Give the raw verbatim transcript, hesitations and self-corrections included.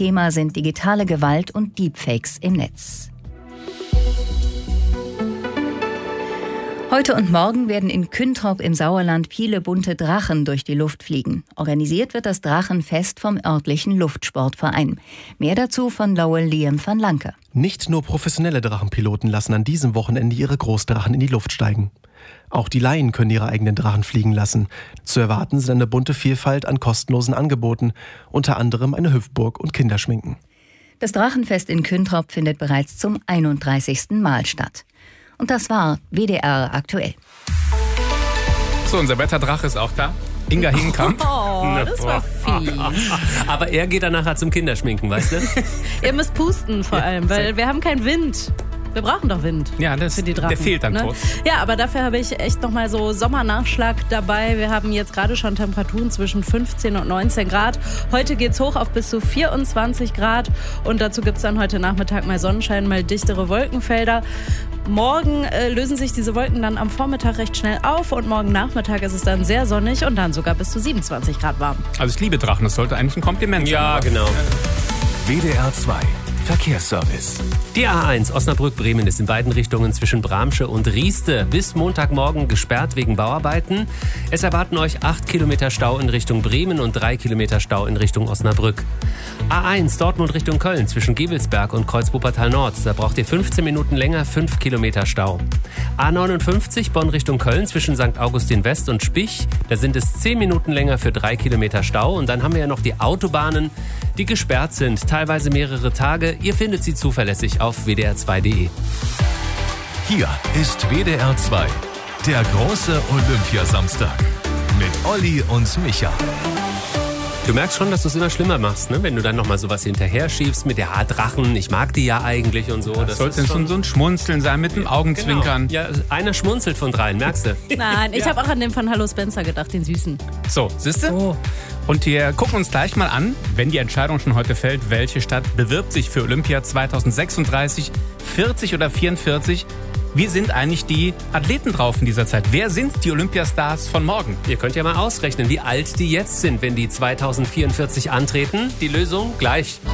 Thema sind digitale Gewalt und Deepfakes im Netz. Heute und morgen werden in Küntrop im Sauerland viele bunte Drachen durch die Luft fliegen. Organisiert wird das Drachenfest vom örtlichen Luftsportverein. Mehr dazu von Lowell Liam van Lanke. Nicht nur professionelle Drachenpiloten lassen an diesem Wochenende ihre Großdrachen in die Luft steigen. Auch die Laien können ihre eigenen Drachen fliegen lassen. Zu erwarten sind eine bunte Vielfalt an kostenlosen Angeboten, unter anderem eine Hüpfburg und Kinderschminken. Das Drachenfest in Küntrop findet bereits zum einunddreißigsten Mal statt. Und das war W D R aktuell. So, unser Wetterdrache ist auch da. Inga Hinkamp. Oh, das war fies. Aber er geht dann nachher zum Kinderschminken, weißt du? Ihr müsst pusten vor allem, weil wir haben keinen Wind. Wir brauchen doch Wind. Ja, das, für die Drachen, der fehlt dann ne? kurz. Ja, aber dafür habe ich echt nochmal so Sommernachschlag dabei. Wir haben jetzt gerade schon Temperaturen zwischen fünfzehn und neunzehn Grad. Heute geht's hoch auf bis zu vierundzwanzig Grad. Und dazu gibt's dann heute Nachmittag mal Sonnenschein, mal dichtere Wolkenfelder. Morgen äh, lösen sich diese Wolken dann am Vormittag recht schnell auf. Und morgen Nachmittag ist es dann sehr sonnig und dann sogar bis zu siebenundzwanzig Grad warm. Also ich liebe Drachen, das sollte eigentlich ein Kompliment sein. Ja, genau. W D R zwei Verkehrsservice. Die A eins Osnabrück-Bremen ist in beiden Richtungen zwischen Bramsche und Rieste bis Montagmorgen gesperrt wegen Bauarbeiten. Es erwarten euch acht Kilometer Stau in Richtung Bremen und drei Kilometer Stau in Richtung Osnabrück. A eins Dortmund Richtung Köln zwischen Gevelsberg und Kreuz-Wuppertal Nord. Da braucht ihr fünfzehn Minuten länger, fünf Kilometer Stau. A neunundfünfzig Bonn Richtung Köln zwischen Sankt Augustin West und Spich. Da sind es zehn Minuten länger für drei Kilometer Stau. Und dann haben wir ja noch die Autobahnen, die gesperrt sind, teilweise mehrere Tage. Ihr findet sie zuverlässig auf w d r zwei punkt d e. Hier ist W D R zwei, der große Olympiasamstag mit Olli und Micha. Du merkst schon, dass du es immer schlimmer machst, ne? Wenn du dann nochmal sowas hinterher schiebst mit der Drachen. Ich mag die ja eigentlich und so. Das, das sollte schon so ein Schmunzeln sein mit dem Augenzwinkern. Genau. Ja, einer schmunzelt von dreien, merkst du? Nein, ich Ja. habe auch an den von Hallo Spencer gedacht, den Süßen. So, siehst du? Oh. Und wir gucken uns gleich mal an, wenn die Entscheidung schon heute fällt, welche Stadt bewirbt sich für Olympia zweitausendsechsunddreißig, vierzig oder vierundvierzig. Wie sind eigentlich die Athleten drauf in dieser Zeit? Wer sind die Olympiastars von morgen? Ihr könnt ja mal ausrechnen, wie alt die jetzt sind, wenn die zweitausendvierundvierzig antreten. Die Lösung gleich.